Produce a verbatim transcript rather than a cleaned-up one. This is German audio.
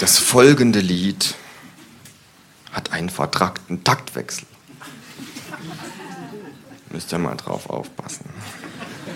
Das folgende Lied hat einen vertrackten Taktwechsel. Müsst ihr mal drauf aufpassen.